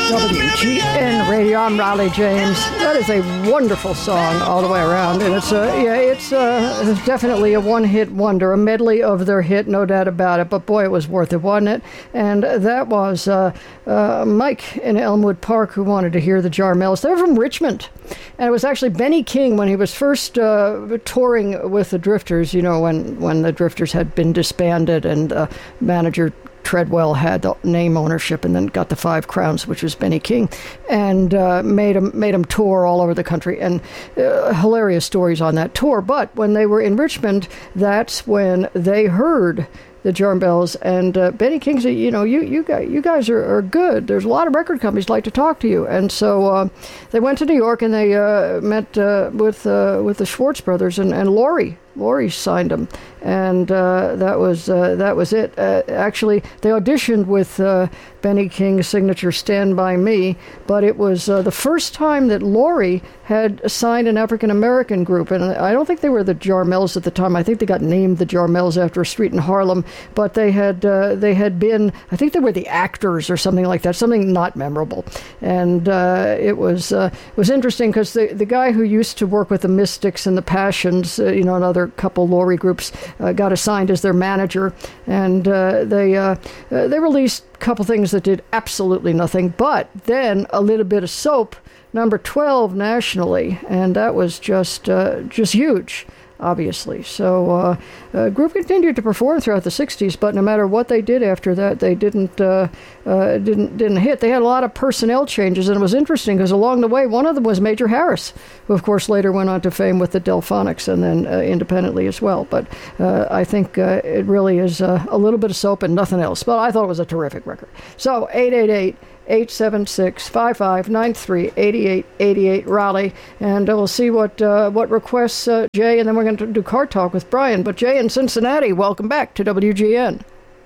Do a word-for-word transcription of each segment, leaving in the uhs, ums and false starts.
W G N Radio. I'm Riley James. That is a wonderful song all the way around, and it's a yeah, it's a, definitely a one-hit wonder, a medley of their hit, no doubt about it. But boy, it was worth it, wasn't it? And that was uh, uh, Mike in Elmwood Park who wanted to hear the Jarmels. They're from Richmond, and it was actually Benny King when he was first uh, touring with the Drifters. You know, when when the Drifters had been disbanded and uh, manager Treadwell had the name ownership and then got the Five Crowns, which was Benny King, and uh, made him made him tour all over the country, and uh, hilarious stories on that tour. But when they were in Richmond, that's when they heard the Jarmels, and uh, Benny King said, you know, you you guys, you guys are, are good. There's a lot of record companies like to talk to you. And so uh, they went to New York, and they uh, met uh, with uh, with the Schwartz brothers, and, and Laurie. Laurie signed them, and uh, that was uh, that was it. Uh, actually, they auditioned with uh, Benny King's signature "Stand By Me," but it was uh, the first time that Laurie had signed an African-American group, and I don't think they were the Jarmels at the time. I think they got named the Jarmels after a street in Harlem, but they had uh, they had been, I think they were the Actors or something like that, something not memorable. And uh, it was uh, it was interesting because the the guy who used to work with the Mystics and the Passions, uh, you know, another couple Laurie groups, uh, got assigned as their manager, and uh, they uh, uh, they released a couple things that did absolutely nothing, but then a little bit of Soap, number twelve nationally, and that was just uh, just huge, obviously. So uh, the group continued to perform throughout the sixties, but no matter what they did after that, they didn't uh, uh, didn't didn't hit. They had a lot of personnel changes, and it was interesting because along the way, one of them was Major Harris, who of course later went on to fame with the Delphonics and then uh, independently as well. But uh, I think uh, it really is uh, a little bit of Soap and nothing else. But I thought it was a terrific record. So eight eight eight, eight seven six, five five nine three, eight eight eight eight, Raleigh, and uh, we'll see what uh, what requests uh, Jay, and then we're going to do Car Talk with Brian. But Jay in Cincinnati, welcome back to W G N.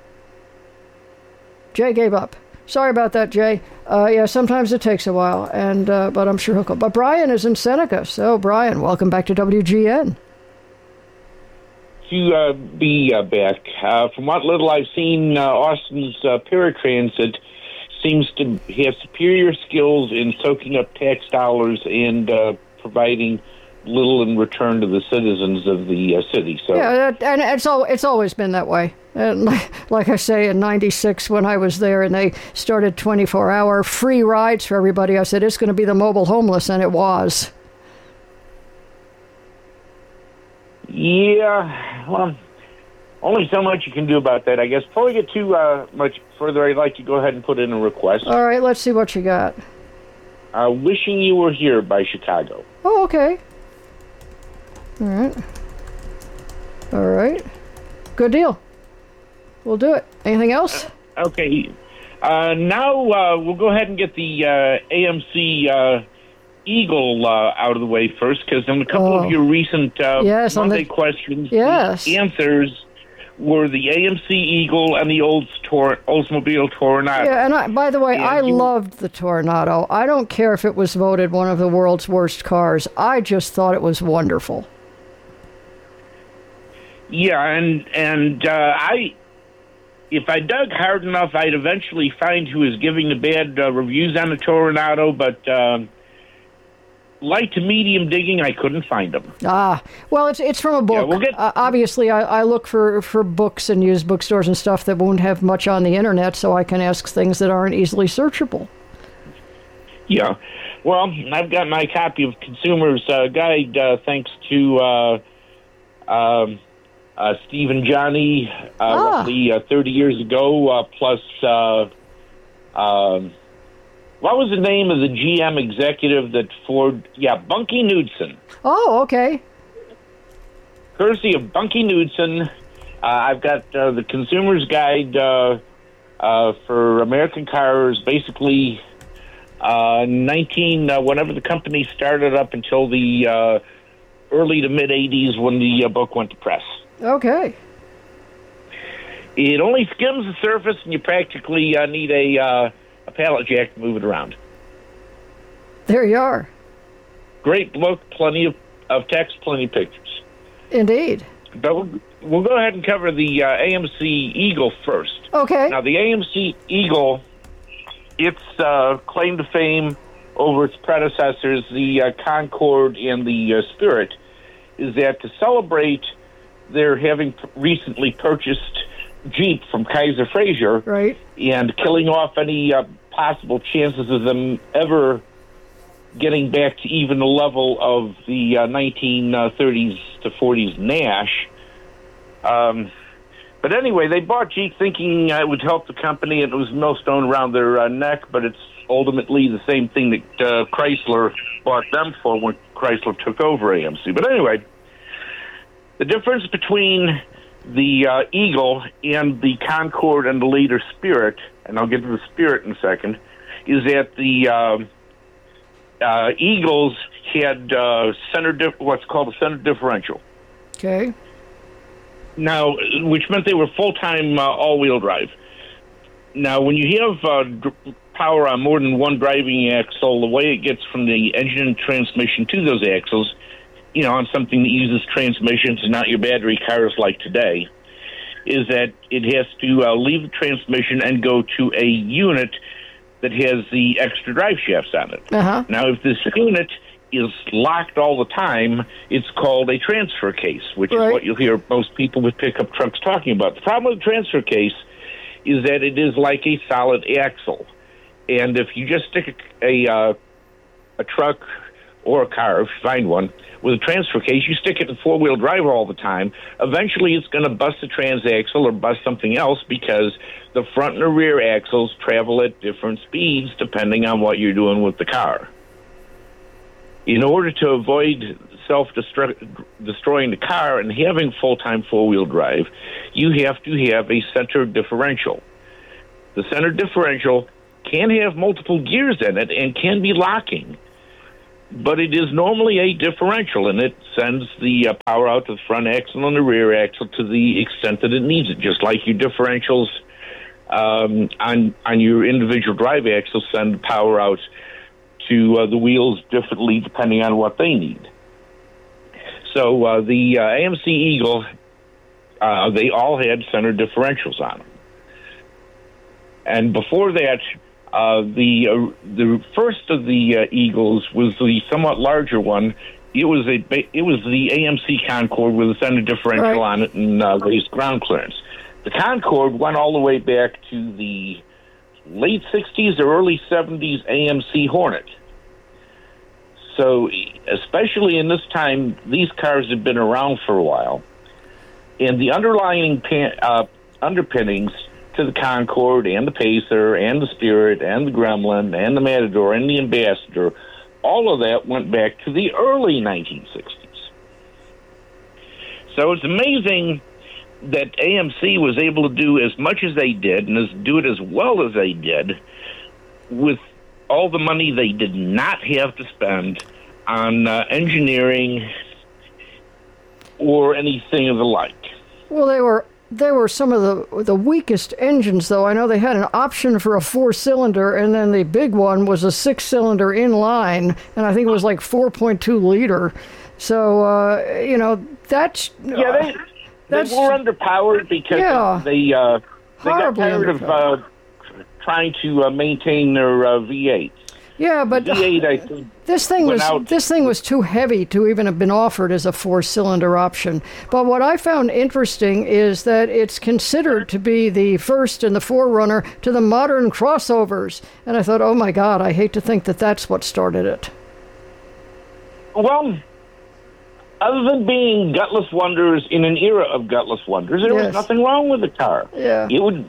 Jay gave up. Sorry about that, Jay. Uh, yeah, sometimes it takes a while, and uh, but I'm sure he'll come. But Brian is in Seneca, so Brian, welcome back to W G N. To uh, be uh, back. Uh, from what little I've seen, uh, Austin's uh, paratransit seems to have superior skills in soaking up tax dollars and uh, providing little in return to the citizens of the uh, city. So yeah, and it's all it's always been that way. And like, like I say, in ninety-six when I was there, and they started twenty-four hour free rides for everybody, I said it's going to be the mobile homeless, and it was. Yeah, well, only so much you can do about that, I guess. Before we get too uh, much further, I'd like to go ahead and put in a request. All right, let's see what you got. Uh, Wishing You Were Here by Chicago. Oh, okay. All right. All right. Good deal. We'll do it. Anything else? Uh, okay. Uh, now uh, we'll go ahead and get the uh, A M C uh, Eagle uh, out of the way first, because in a couple oh. of your recent uh, yes, Monday the... questions, yes. the answers were the A M C Eagle and the Olds Tor- Oldsmobile Toronado. Yeah, and I, by the way, and I you... loved the Toronado. I don't care if it was voted one of the world's worst cars. I just thought it was wonderful. Yeah, and and uh, I, if I dug hard enough, I'd eventually find who was giving the bad uh, reviews on the Toronado, but uh, light to medium digging, I couldn't find them. Ah, well, it's it's from a book. Yeah, we'll get... uh, obviously, I, I look for, for books and used bookstores and stuff that won't have much on the internet, so I can ask things that aren't easily searchable. Yeah. Well, I've got my copy of Consumer's uh, Guide, uh, thanks to uh, um, uh, Steve and Johnny, uh, ah. roughly uh, thirty years ago, uh, plus, uh, um, what was the name of the G M executive that Ford, yeah, Bunky Knudsen. Oh, okay. Courtesy of Bunky Knudsen, uh, I've got uh, the Consumer's Guide uh, uh, for American cars, basically uh, nineteen, uh, whenever the company started up until the uh, early to mid-eighties when the uh, book went to press. Okay. It only skims the surface, and you practically uh, need a, uh, a pallet jack to move it around. There you are. Great book, plenty of, of text, plenty of pictures. Indeed. But we'll, we'll go ahead and cover the uh, A M C Eagle first. Okay. Now, the A M C Eagle its uh, claim to fame over its predecessors, the uh, Concorde and the uh, Spirit, is that to celebrate their having recently purchased Jeep from Kaiser Frazer, right, and killing off any uh, possible chances of them ever getting back to even the level of the uh, nineteen thirties to forties Nash. Um, but anyway, they bought Jeep thinking uh, it would help the company, and it was millstone around their uh, neck, but it's ultimately the same thing that uh, Chrysler bought them for when Chrysler took over A M C. But anyway, the difference between the uh, Eagle and the Concorde and the later Spirit, and I'll get to the Spirit in a second, is that the uh, uh, Eagles had uh, center dif- what's called a center differential. Okay. Now, which meant they were full-time uh, all-wheel drive. Now, when you have uh, d- power on more than one driving axle, the way it gets from the engine and transmission to those axles, you know, on something that uses transmissions and not your battery cars like today, is that it has to uh, leave the transmission and go to a unit that has the extra drive shafts on it. Uh-huh. Now, if this unit is locked all the time, it's called a transfer case, which right. is what you'll hear most people with pickup trucks talking about. The problem with the transfer case is that it is like a solid axle. And if you just stick a, a, uh, a truck or a car, if you find one, with a transfer case, you stick it in four-wheel drive all the time, eventually it's going to bust the transaxle or bust something else because the front and the rear axles travel at different speeds depending on what you're doing with the car. In order to avoid self-destroying the car and having full-time four-wheel drive, you have to have a center differential. The center differential can have multiple gears in it and can be locking, but it is normally a differential, and it sends the uh, power out to the front axle and the rear axle to the extent that it needs it, just like your differentials um, on on your individual drive axles send power out to uh, the wheels differently depending on what they need. So uh, the uh, A M C Eagle, uh, they all had center differentials on them. And before that, Uh, the uh, the first of the uh, Eagles was the somewhat larger one. It was a it was the A M C Concorde with a center differential right. on it and uh, raised ground clearance. The Concorde went all the way back to the late sixties or early seventies A M C Hornet. So, especially in this time, these cars have been around for a while, and the underlying pan, uh, underpinnings to the Concorde and the Pacer and the Spirit and the Gremlin and the Matador and the Ambassador, all of that went back to the early nineteen sixties. So it's amazing that A M C was able to do as much as they did and as, do it as well as they did with all the money they did not have to spend on uh, engineering or anything of the like. Well, they were They were some of the the weakest engines, though. I know they had an option for a four-cylinder, and then the big one was a six-cylinder inline, and I think it was like four point two liter. So, uh, you know, that's... Yeah, they, uh, that's, they were underpowered because yeah, they, uh, they got tired of uh, trying to uh, maintain their uh, V eights. Yeah, but V eight, I think, this thing was out. this thing was too heavy to even have been offered as a four-cylinder option. But what I found interesting is that it's considered to be the first and the forerunner to the modern crossovers. And I thought, oh my God, I hate to think that that's what started it. Well, other than being gutless wonders in an era of gutless wonders, there yes. was nothing wrong with the car. Yeah, it would,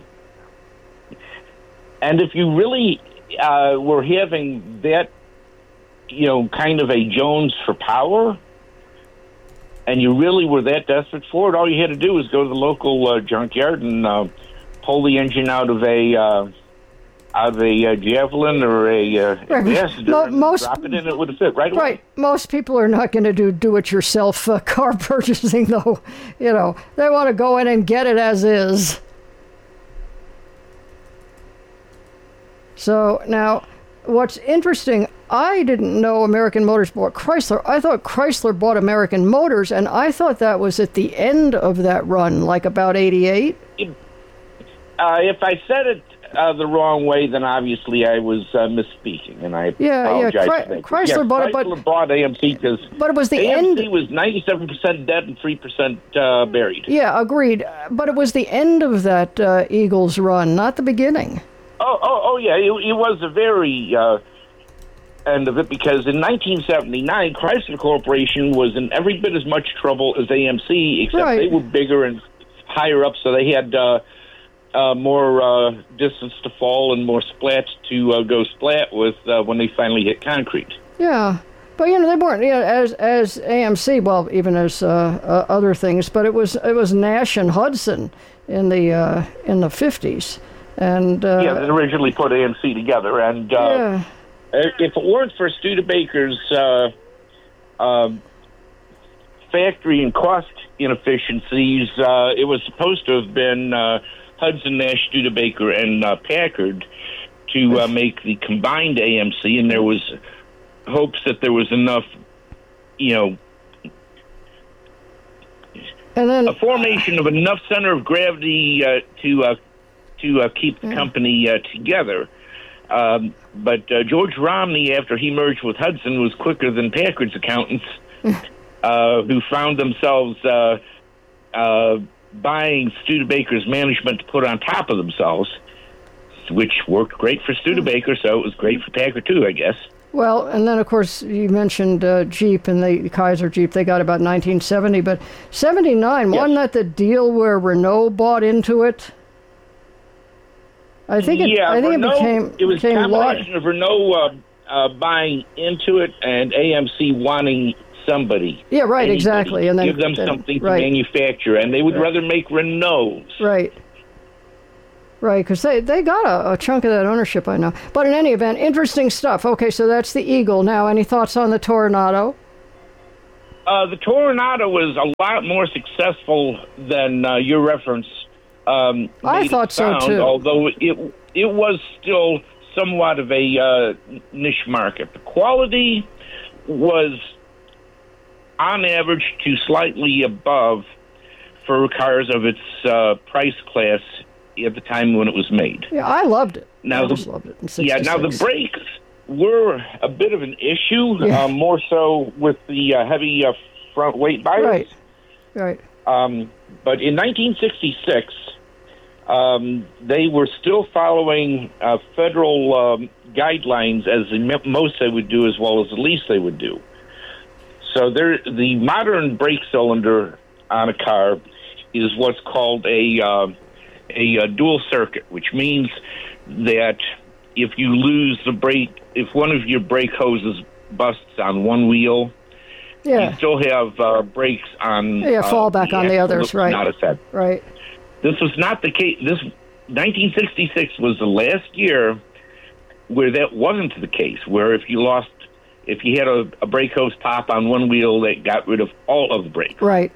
and if you really uh, were having that, you know, kind of a Jones for power, and you really were that desperate for it, all you had to do was go to the local uh, junkyard and uh, pull the engine out of a uh, out of a uh, Javelin or a uh, right. Ambassador Mo- and most, drop it in, it would have fit right away. Right. Most people are not going to do do-it-yourself uh, car purchasing, though. You know, they want to go in and get it as is. So now, what's interesting, I didn't know American Motors bought Chrysler. I thought Chrysler bought American Motors, and I thought that was at the end of that run, like about eighty-eight. Uh, if I said it uh, the wrong way, then obviously I was uh, misspeaking, and I yeah, apologize yeah. for that. Chrysler yeah, bought it, Chrysler but bought A M C because but it was the A M C end. was ninety-seven percent dead and three percent uh, buried. Yeah, agreed. But it was the end of that uh, Eagles run, not the beginning. Oh, oh, oh yeah. It, it was a very uh, end of it because in nineteen seventy-nine, Chrysler Corporation was in every bit as much trouble as A M C, except Right. they were bigger and higher up, so they had uh, uh, more uh, distance to fall and more splat to uh, go splat with uh, when they finally hit concrete. Yeah. But you know they weren't, you know, as as A M C, well, even as uh, uh, other things. But it was it was Nash and Hudson in the uh, in the fifties, and uh, yeah, they originally put A M C together, and uh, yeah. if it weren't for Studebaker's uh, uh, factory and cost inefficiencies, uh, it was supposed to have been uh, Hudson, Nash, Studebaker, and uh, Packard to uh, make the combined A M C, and there was hopes that there was enough, you know, And then a formation of enough center of gravity uh, to uh, to uh, keep the yeah. company uh, together. Um, but uh, George Romney, after he merged with Hudson, was quicker than Packard's accountants, uh, who found themselves uh, uh, buying Studebaker's management to put on top of themselves, which worked great for Studebaker, so it was great for Packard too, I guess. Well, and then, of course, you mentioned uh, Jeep and the Kaiser Jeep. They got about nineteen seventy, but seventy-nine, Yes. wasn't that the deal where Renault bought into it? I think it, yeah, I think Renault, it became it was a became combination law- of Renault uh, uh, buying into it and A M C wanting somebody. Yeah, right, anybody, exactly. And then give them then, something to right, manufacture, and they would Right. rather make Renaults. Right. Right, because they, they got a, a chunk of that ownership, I know. But in any event, interesting stuff. Okay, so that's the Eagle. Now, any thoughts on the Toronado? Uh, the Toronado was a lot more successful than uh, your reference. Um, I made it thought so, sound, too. Although it it was still somewhat of a uh, niche market. The quality was, on average, to slightly above for cars of its uh, price class at the time when it was made. Yeah, I loved it. Now I the, just loved it in yeah, sixty-six. now the brakes were a bit of an issue, Yeah. uh, more so with the uh, heavy uh, front weight bias. Right, right. Um, but in nineteen sixty-six, um, they were still following uh, federal um, guidelines as the m- most they would do, as well as the least they would do. So there, the modern brake cylinder on a car is what's called a uh, a, a dual circuit, which means that if you lose the brake, if one of your brake hoses busts on one wheel, Yeah, you still have uh, brakes on. yeah, uh, fallback on the axle others, that's right. Not affected. right. This was not the case. This nineteen sixty-six was the last year where that wasn't the case. Where if you lost, if you had a, a brake hose pop on one wheel, that got rid of all of the brakes. Right.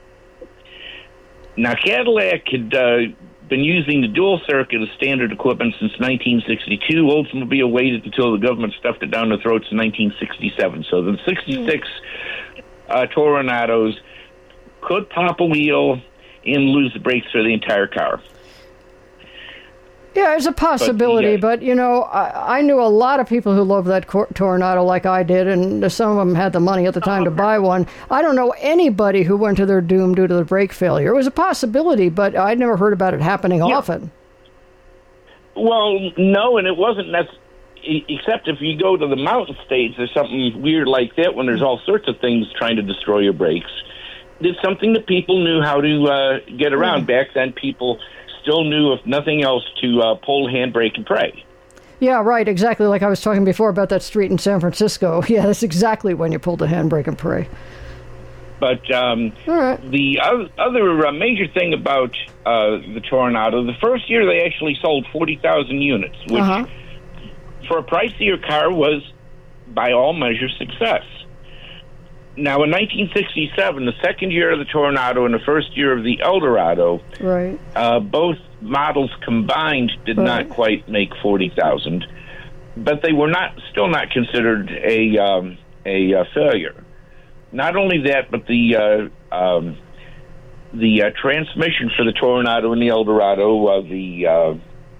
Now Cadillac had uh, been using the dual circuit as standard equipment since nineteen sixty-two. Oldsmobile waited until the government stuffed it down their throats in nineteen sixty-seven. So the sixty-six uh, Toronados could pop a wheel and lose the brakes for the entire car. Yeah, it's a possibility, yeah. but, you know, I, I knew a lot of people who loved that cor- Toronado like I did, and some of them had the money at the time to buy one. I don't know anybody who went to their doom due to the brake failure. It was a possibility, but I'd never heard about it happening Yeah. often. Well, no, and it wasn't necessarily, except if you go to the mountain states, there's something weird like that when there's all sorts of things trying to destroy your brakes. It's something that people knew how to uh, get around. Yeah. Back then, people still knew, if nothing else, to uh, pull the handbrake and pray. Yeah, right, exactly like I was talking before about that street in San Francisco. Yeah, that's exactly when you pulled the handbrake and pray. But um, All right. the other, other uh, major thing about uh, the Toronado, the first year they actually sold forty thousand units, which Uh-huh. for a pricier car was, by all measures, success. Now, in nineteen sixty-seven, the second year of the Toronado and the first year of the Eldorado, Right. uh, both models combined did Right. not quite make forty thousand, but they were not still not considered a um, a uh, failure. Not only that, but the uh, um, the uh, transmission for the Toronado and the Eldorado, uh, the uh,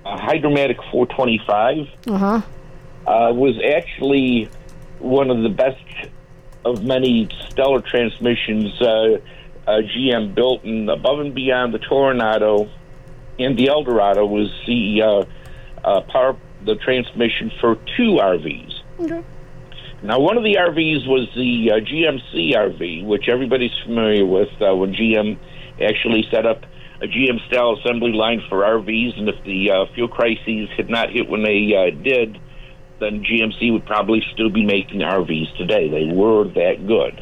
a Hydromatic four twenty-five. Uh-huh. Uh, was actually one of the best of many stellar transmissions uh, uh, G M built, and above and beyond the Toronado and the Eldorado was the uh, uh, power, the transmission for two R Vs. Okay. Now, one of the R Vs was the uh, G M C R V, which everybody's familiar with uh, when G M actually set up a G M-style assembly line for R Vs, and if the uh, fuel crises had not hit when they uh, did, then G M C would probably still be making R Vs today. They were that good.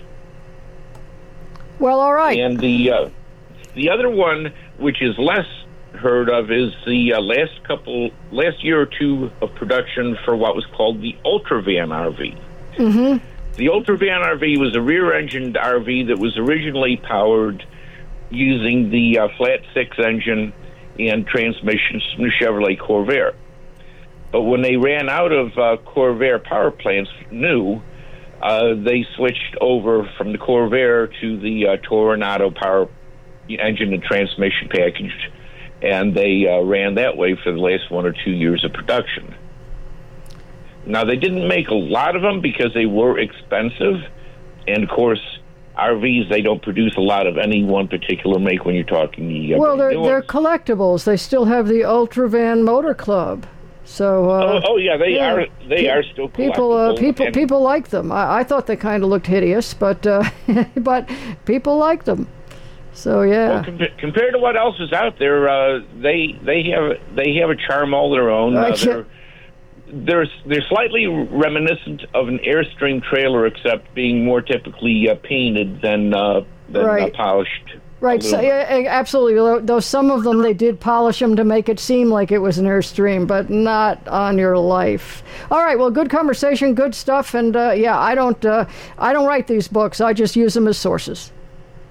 Well, all right. And the uh, the other one, which is less heard of, is the uh, last couple, last year or two of production for what was called the Ultravan R V. Mm-hmm. The Ultravan R V was a rear-engined R V that was originally powered using the uh, flat six engine and transmissions from the Chevrolet Corvair. But when they ran out of uh, Corvair power plants new, uh, they switched over from the Corvair to the uh, Toronado power engine and transmission package, and they uh, ran that way for the last one or two years of production. Now, they didn't make a lot of them because they were expensive, and of course, R Vs, they don't produce a lot of any one particular make when you're talking the... Uh, well, they're, they're collectibles. They still have the Ultravan Motor Club. So, uh, oh, oh, yeah, they yeah. are They Pe- are still collectible. People, uh, people, people like them. I, I thought they kind of looked hideous, but uh, but people like them. So, yeah. Well, com- compared to what else is out there, uh, they they have they have a charm all their own. Uh, they're, they're they're slightly reminiscent of an Airstream trailer, except being more typically uh, painted than uh, than right. uh, polished. Right, so, yeah, absolutely. Though some of them, they did polish them to make it seem like it was an Airstream, but not on your life. All right, well, good conversation, good stuff, and uh, yeah, I don't, uh, I don't write these books. I just use them as sources.